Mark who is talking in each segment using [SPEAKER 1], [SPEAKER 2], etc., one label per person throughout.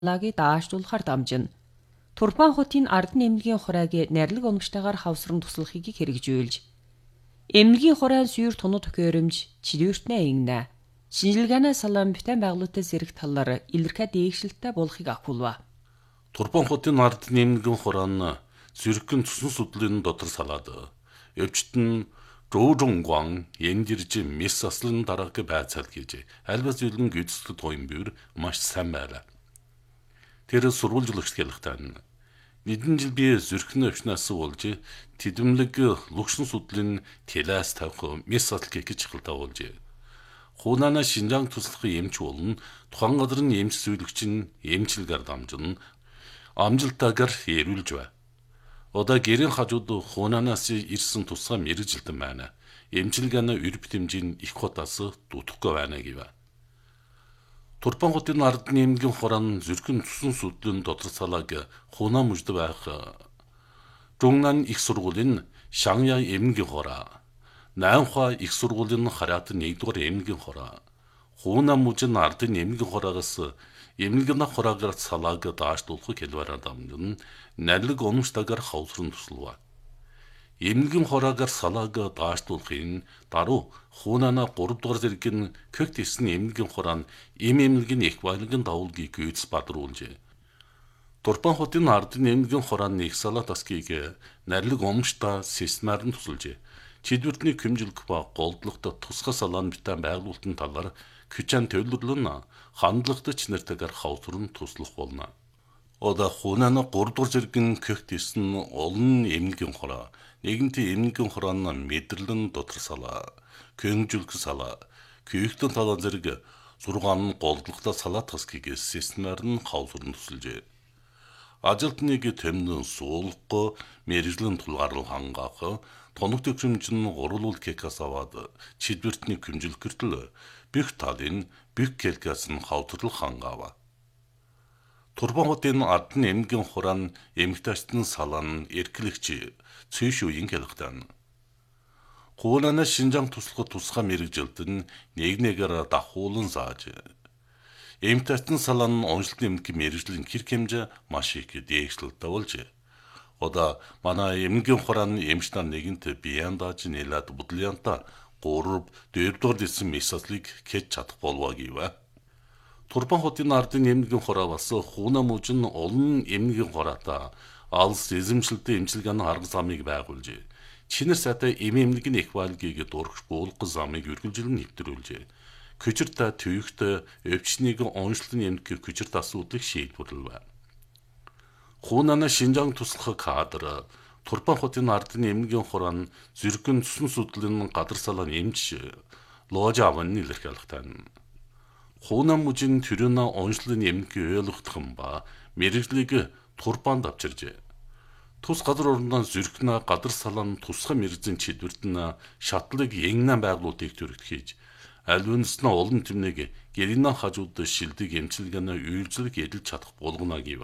[SPEAKER 1] лаги даашлуулахар дамжина. Турпан хотын Ардын эмнэлгийн хурайг найрлаг онгоцтойгоор хавсран туслахыг хэрэгжүүлж, эмнэлгийн хурайн сүйр тунууд төхөөрөмж чидвэртнээ ингэнэ. Шинжилгээний салан битэн байгуулалтын зэрэг талаар илэрхэ дээгшилттэй болохыг ахуулва.
[SPEAKER 2] Турпан хотын Ардын эмнэлгийн хураан зүрхэн цусан судлалын дотор салаад өвчтөн Жуужунгван янжирж мис аслын дарааг байцаал гэж альбас үлэн гүйцэтгэл тойм бивэр маш сайн байлаа. Тэр сурвалжлагч хэлэхтэн нэгэн жил би зүрхэн өвчнөөс болж тэдэмлэг лugшин судлалын телаас тавих мис асл гэж хилдаа болж хуунана Шинжаан туслахын эмч болон тухайн газрын эмч зөвлөгч нь эмчилгээр дамжин амжилтаагаар эрүүлж бай. Одоо гэрийн хажууд хуунанаас ирсэн тусгай мэрэгжилтэн байна. Эмчилгээний өрб хэмжээ нь их хотоос дутхгүй байна гэв. Турпан хотын Ардын эмнэлгийн хураан зүрхэн цусан судлалын дотор салааг хуунаа мужид байх Жунгнан их сургуулийн Шангяа эмнэлгийн хураа, Найнхуа их сургуулийн Хараатын 1-р эмнэлгийн хураа, хуунаа мужид Ардын эмнэлгийн хураагаас эмнэлгийн хураагаар салааг даашлуулахыг хэлбэрээр дамжин найрлаг онгоцтойгоор хавсран туслав. Эмнэлгийн хураагаар салааг даашлуулахын даруй хуунана 3-р зэргийн көгт ирсэн эмнэлгийн хураан эмнэлгийн их баялагын давуулгийг гүйц бадруулжээ. Турпан хотын Ардын эмнэлгийн хураан их салаа таскийг найрлаг онгоцтой системаар нь тусалжээ. Чидвэртний хэмжилг ба голдлогтой тусгай салаан битэн байгуулалтын талаар күчэн төлөвлөлөн хандлагатай нэртэйгээр хавсран туслах болно. Одоо хуунана 3-р зэргийн көгт ирсэн олон эмнэлгийн хураа, нэгэнтээ эмнэлгийн хураан мэдрэлэн дотор салаа, хэмжилг салаа, көгтөн талаа зэрэг 6 голдлогтой салаа таскийг системаар нь хавсран тусалжээ. Ажилтныг тэмнэн суулгах, мэрэгжлийн тулгаарлал хангаах, тоног төвчмжин гурлуул кекас аваад чидвэртний хэмжилг гэртэл бүх талын бүх келкас нь хавтарлах хангаава. Турпан хотын Ардын эмнэлгийн хураан эмгтээчдэн салаан эрхлэгч цэш үеийн хэлэхтэн. Хуунана Шинжаан туслахад тусгай мэрэгжилтэн нэг-нэгээр дахуулан зааж. Эмгтээчдэн салаан онцлог эмнэлгийн мэрэгжлийн хэрэг хэмжээ маш их дээгшилттэй болж. Одоо манай эмнэлгийн хураан эмч нар нэгэнт биеэн дааж нэлээд бодлоонтой 3-4-р дэсэн месаслыг хийж чадах болов гэв. Турпан хотын Ардын эмнэлгийн хураа бас хуунаа мужин олон эмнэлгийн хураатай алс эзэмшилтэй эмчилгээний арга замыг байгуулжээ. Чинэр сайтай эмнэлгийн их баялагийг дургах буулгах замыг үргэлжлэн нэвтрүүлжээ. Күчиртэй төвөгтэй өвчнийг онцлон эмнэлгийн күчирт асуудлыг шийдвэрлэв. Хуунана Шинжаан туслах кадр Турпан хотын Ардын эмнэлгийн хураан зүрхэн цусан судлалын гадар салаан эмч Ложаван илэрхийлэхтэн. Хуунаа мужийн төрөна онцлог эмнэлгийн ойлгохтхан ба мэрэгжлийг Турпанд авчиржээ. Тус газар орноо зүрхнээ гадар салаан тусгай мэрэгжлийн чидвэртэн шатлыг янгнаа байгуулалтыг төрөгт хийж альвынснаа олон тэмнийг гэрийнэ хажууд шилдэг эмчилгээний үйлчлэг эдэлж чадах болгоно гэв.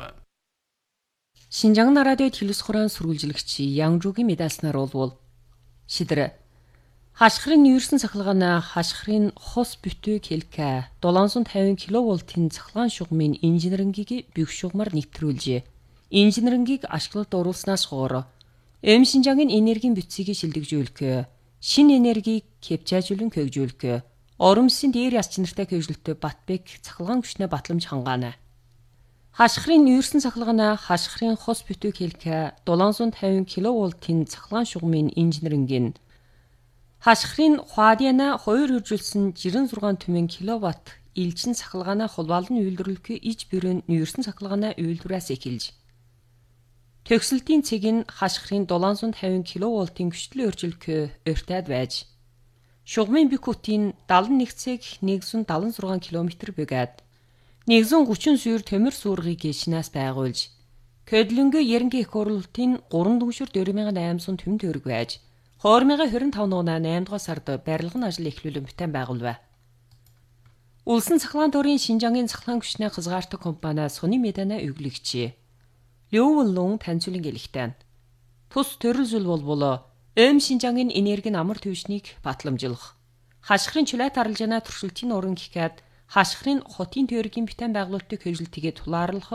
[SPEAKER 1] Шинжаан радиод хэлс хураан сурвалжлагч Янжуугийн медалснаар болвол шидэр хашхрын нүүрсэн цахилгааны хашхрын хос бүтэг хэлкэ 750 кВт-ийн цахилгаан шугамын инженерингийг бүх шугамар нэвтрүүлжээ. Инженерингийг ашиглалт оруулснаас хойш Шинжаагийн энергийн бүтцийг шилдэгжүүлэх, шинэ энергийг кэпчажүүлэн хөгжүүлэх, оромсын дээр яс чинартай хөгжөлтөй Батбек цахилгаан хүчнээ батламж хангаана. Хашхрын нүүрсэн цахилгааны хашхрын хос бүтэг хэлкэ 750 кВт-ийн цахилгаан шугамын инженерингийн хашхрын хуадиана 2 үржилсэн 96 түмэн кВт элчин цахилгааны хулбаалны үйлдвэрлэх иж бүрэн нүүрсэн цахилгааны үйлдвэраас эхэлж төгсөлтийн цэг нь хашхрын 750 кВт-ийн хүчлэн өржилөх өртөд байж шугамын бик хүтийн 71 цэг 176 км бөгөөд 130 сүйр төмөр суургийг шинаас байгуулж Көдлөнгө ерөнхий их хурлын 3 дүгшүр 4800 түмэн төгрөг байж 2025 оны 8 дугаар сард барилгын ажил эхлүүлэн бүтээн байгуулв. Улсын цахилгаан төрийн Шинжаагийн цахилгаан хүчний хязгаартай компаниас сони медана өглөгч Лёвлун таньцуулан гэлэхтэн. Тус төрөлжил болбол Шинжаагийн энергийн амар төвшнийг батламжуулах. Хашхрын чулаа таралжана туршилтын уран гихад хашхрын хотын теорийн битэн байгуулалтыг хэрэгжилтэйгээ тулаарлах